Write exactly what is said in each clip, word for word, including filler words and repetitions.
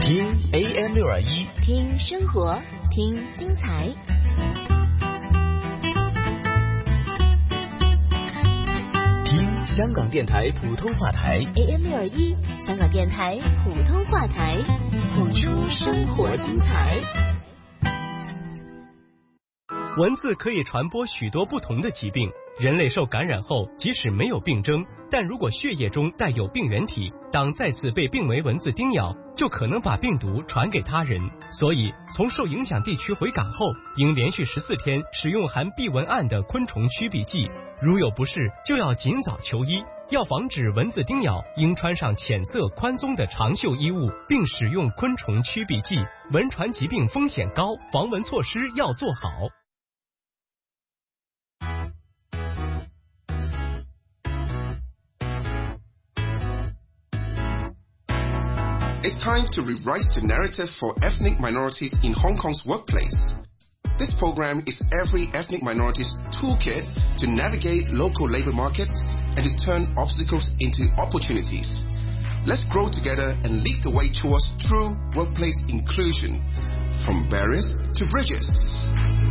听 A M 六二一， 听生活，听精彩。 听香港电台普通话台 A M 六二一，香港电台普通话台，谱出生活精彩。 蚊子可以传播许多不同的疾病，人类受感染后，即使没有病征，但如果血液中带有病原体，当再次被病媒蚊子叮咬，就可能把病毒传给他人。所以，从受影响地区回港后，应连续十四天使用含避蚊胺的昆虫驱避剂，如有不适，就要尽早求医。要防止蚊子叮咬，应穿上浅色宽松的长袖衣物，并使用昆虫驱避剂。蚊传疾病风险高，防蚊措施要做好。 It's time to rewrite the narrative for ethnic minorities in Hong Kong's workplace. This program is every ethnic minority's toolkit to navigate local labor markets and to turn obstacles into opportunities. Let's grow together and lead the way towards true workplace inclusion, from barriers to bridges.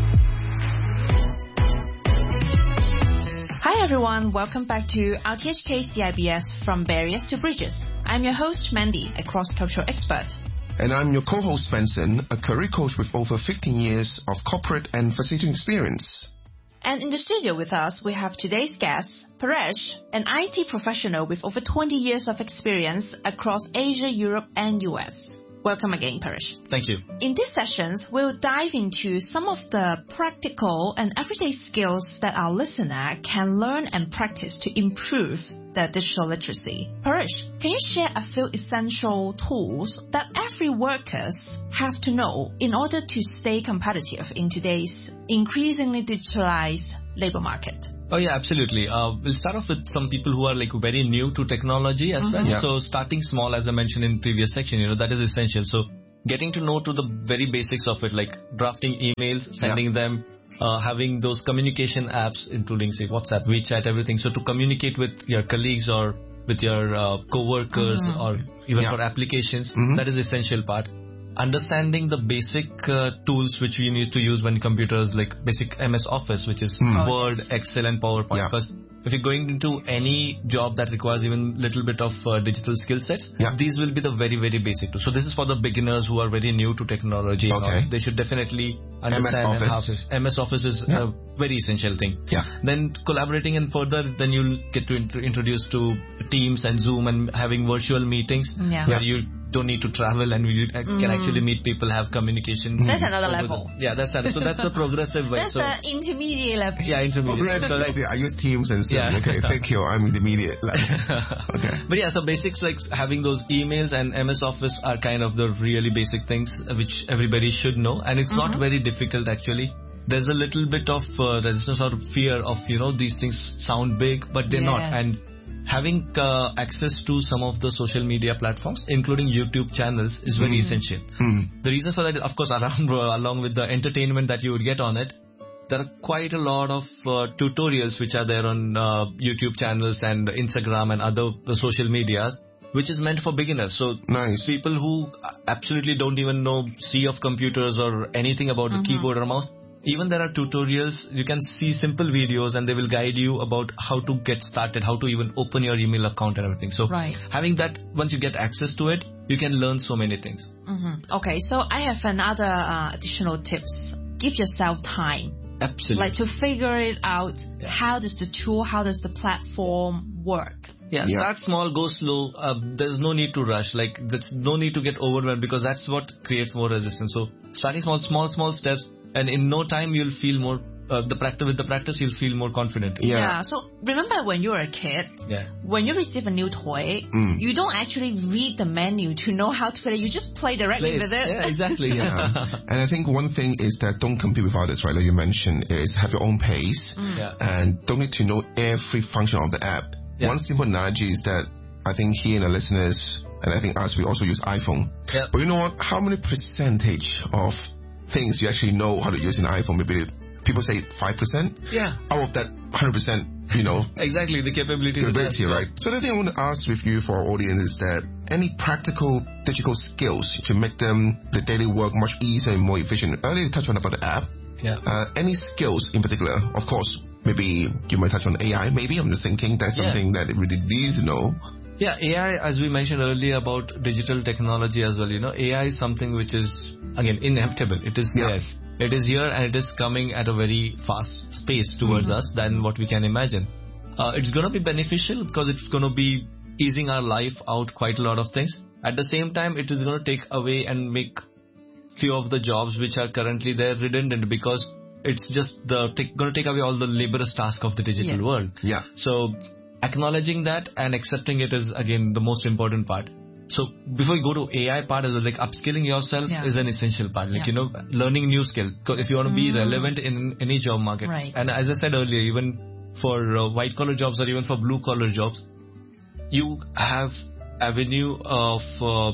Hi everyone, welcome back to R T H K's D I B S From Barriers to Bridges. I'm your host Mandy, a cross-cultural expert. And I'm your co-host Benson, a career coach with over fifteen years of corporate and facilitating experience. And in the studio with us, we have today's guest, Paresh, an I T professional with over twenty years of experience across Asia, Europe and U S. Welcome again, Paresh. Thank you. In these sessions, we'll dive into some of the practical and everyday skills that our listener can learn and practice to improve their digital literacy. Paresh, can you share a few essential tools that every workers have to know in order to stay competitive in today's increasingly digitalized labor market? Oh yeah, absolutely. Uh, we'll start off with some people who are like very new to technology as Mm-hmm. such. Yeah. So starting small, as I mentioned in previous section, you know, that is essential. So getting to know to the very basics of it, like drafting emails, sending yeah. them, uh, having those communication apps, including say WhatsApp, WeChat, everything. So to communicate with your colleagues or with your uh, co-workers mm-hmm. or even yeah. for applications, mm-hmm. that is the essential part. Understanding the basic uh, tools which we need to use when computers, like basic M S Office, which is mm. Word, oh, yes. Excel and PowerPoint. Yeah. Because if you're going into any job that requires even little bit of uh, digital skill sets, yeah. these will be the very, very basic tools. So this is for the beginners who are very new to technology. Okay. They should definitely understand M S Office. And how M S Office is yeah. a very essential thing. Yeah. Then collaborating and further, then you'll get to int- introduce to Teams and Zoom and having virtual meetings yeah. where yeah. you don't need to travel and you can mm. actually meet people, have communication. That's another level. The, yeah, that's another. So that's the progressive way. That's so, the intermediate level. Yeah, intermediate. So like, I use Teams and stuff. Yeah. Okay, thank you. I'm intermediate level. Okay. But yeah, so basics like having those emails and M S Office are kind of the really basic things which everybody should know. And it's mm-hmm. not very difficult actually. There's a little bit of uh, resistance or fear of, you know, these things sound big, but they're yes. not. And having uh, access to some of the social media platforms, including YouTube channels, is very mm. essential. Mm. The reason for that, of course, around, along with the entertainment that you would get on it, there are quite a lot of uh, tutorials which are there on uh, YouTube channels and Instagram and other uh, social medias, which is meant for beginners. So nice. People who absolutely don't even know C of computers or anything about mm-hmm. the keyboard or mouse, even there are tutorials, you can see simple videos and they will guide you about how to get started, how to even open your email account and everything. So right. having that, once you get access to it, you can learn so many things. Mm-hmm. Okay, so I have another uh, additional tips. Give yourself time. Absolutely. Like to figure it out, yeah. how does the tool, how does the platform work? Yeah, yeah. Start small, go slow. Uh, there's no need to rush. Like, there's no need to get overwhelmed because that's what creates more resistance. So starting small, small, small steps. And in no time, you'll feel more, uh, the practice, with the practice, you'll feel more confident. Yeah. yeah. So remember when you were a kid, yeah. when you receive a new toy, mm. you don't actually read the menu to know how to play it. You just play directly play with it. Yeah, exactly. yeah. And I think one thing is that don't compete with others, right? Like you mentioned, is have your own pace. Mm. Yeah. And don't need to know every function of the app. Yeah. One simple analogy is that I think here in the listeners, and I think us, we also use iPhone. Yeah. But you know what? How many percentage of things you actually know how to use in iPhone? Maybe people say five percent. Yeah. Out of that one hundred percent, you know. Exactly, the capability. Capability, right? So the thing I want to ask with you for our audience is that any practical digital skills to make them the daily work much easier and more efficient? Earlier you touched on about the app. Yeah. Uh, any skills in particular? Of course, maybe you might touch on A I. Maybe I'm just thinking that's Yeah. something that it really needs to know. Yeah, A I, as we mentioned earlier about digital technology as well, you know, A I is something which is, again, inevitable. It is Yeah. there. It is here and it is coming at a very fast space towards Mm-hmm. us than what we can imagine. Uh, it's going to be beneficial because it's going to be easing our life out quite a lot of things. At the same time, it is going to take away and make few of the jobs which are currently there redundant because it's just the take, going to take away all the laborious task of the digital Yes. world. Yeah. So acknowledging that and accepting it is again the most important part. So before you go to A I part, is like upskilling yourself Yeah. is an essential part. Like, Yeah. you know, learning new skill. Because if you want to be Mm. relevant in any job market. Right. And as I said earlier, even for uh, white collar jobs or even for blue collar jobs, you have avenue of uh,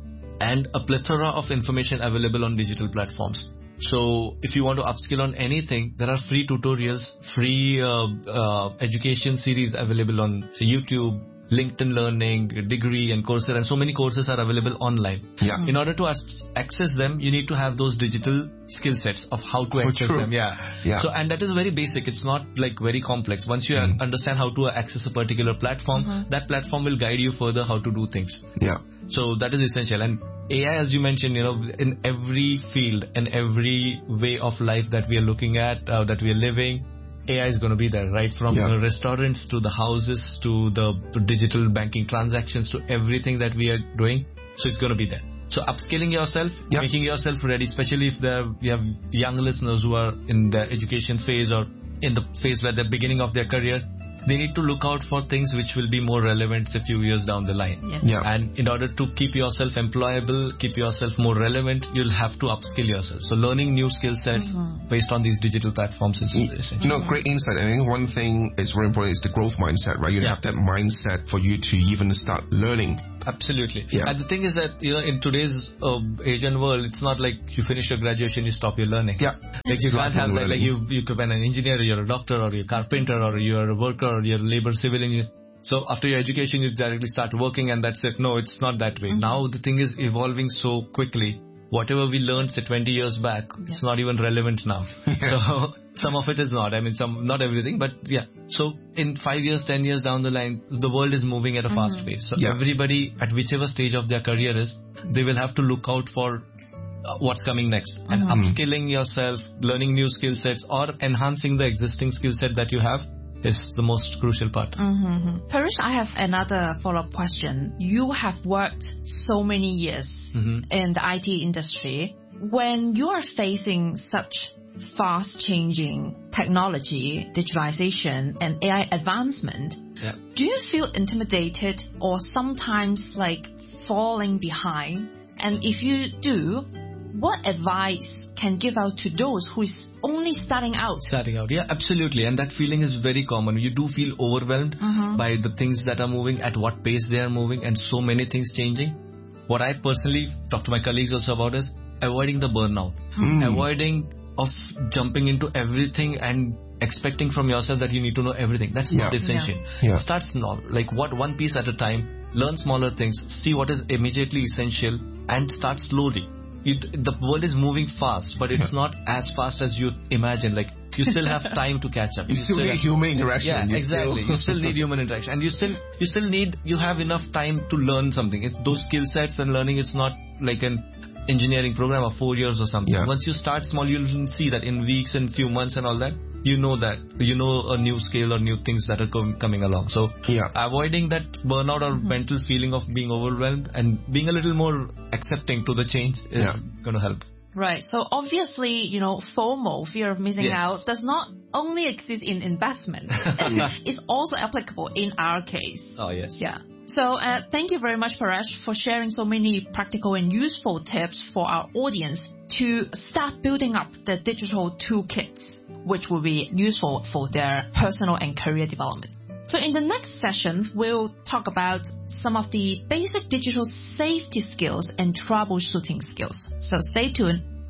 and a plethora of information available on digital platforms. So if you want to upskill on anything, there are free tutorials, free uh, uh, education series available on, say, YouTube, LinkedIn Learning, Degree and Coursera, and so many courses are available online. Yeah. In order to as- access them, you need to have those digital skill sets of how to Oh, access true. them. Yeah. Yeah. So, and that is very basic. It's not like very complex. Once you Mm. understand how to access a particular platform, Mhm. that platform will guide you further how to do things. Yeah. So that is essential. And A I, as you mentioned, you know, in every field and every way of life that we are looking at, uh, that we are living, A I is going to be there, right? From Yeah. the restaurants to the houses to the to digital banking transactions to everything that we are doing. So it's going to be there. So upskilling yourself, Yeah. making yourself ready, especially if there we have young listeners who are in their education phase or in the phase where they're beginning of their career, they need to look out for things which will be more relevant a few years down the line. Yeah. Yeah. And in order to keep yourself employable, keep yourself more relevant, you'll have to upskill yourself. So learning new skill sets Mhm. based on these digital platforms is You essential. know, great insight. I think one thing is very important is the growth mindset, right? You Yeah. have that mindset for you to even start learning. Absolutely. Yeah. And the thing is that, you know, in today's uh, age and world, it's not like you finish your graduation, you stop your learning. Yeah. Like you It's can't have lifelong that, like learning. you, you could be an engineer, or you're a doctor, or you're a carpenter, or you're a worker, or you're a labor civil engineer. So after your education, you directly start working and that's it. No, it's not that way. Mhm. Now the thing is evolving so quickly. Whatever we learned, say, twenty years back, it's Yeah. not even relevant now. So some of it is not. I mean, some, not everything, but yeah. So in five years, ten years down the line, the world is moving at a fast Mhm. pace. So Yeah. everybody, at whichever stage of their career is, they will have to look out for uh, what's coming next. And Mhm. upskilling yourself, learning new skill sets, or enhancing the existing skill set that you have is the most crucial part. Mm-hmm. Paresh, I have another follow-up question. You have worked so many years Mhm. in the I T industry. When you are facing such fast-changing technology, digitalization, and A I advancement, Yeah. do you feel intimidated or sometimes like falling behind? And if you do, what advice can give out to those who is only starting out? Starting out, yeah, absolutely. And that feeling is very common. You do feel overwhelmed Mhm. by the things that are moving, at what pace they are moving, and so many things changing. What I personally talk to my colleagues also about is avoiding the burnout, Mm. avoiding of jumping into everything and expecting from yourself that you need to know everything. That's not Yeah. essential. Yeah. Start small, like what one piece at a time, learn smaller things, see what is immediately essential, and start slowly. It, the world is moving fast, but it's Yeah. not as fast as you imagine. Like you still have time to catch up. You still need have- human interaction. Yeah, You exactly. still- You still need human interaction, and you still you still need you have enough time to learn something. It's those skill sets and learning. It's not like an engineering program of four years or something. Yeah. Once you start small, you'll see that in weeks and few months and all that, you know that you know a new skill or new things that are com- coming along. So Yeah. avoiding that burnout or mental feeling of being overwhelmed and being a little more accepting to the change is Yeah. going to help. Right. So obviously, you know, FOMO, fear of missing Yes. out, does not only exist in investment. It's also applicable in our case. Oh yes. Yeah. So uh, thank you very much, Paresh, for sharing so many practical and useful tips for our audience to start building up the digital toolkits, which will be useful for their personal and career development. So in the next session, we'll talk about some of the basic digital safety skills and troubleshooting skills. So stay tuned.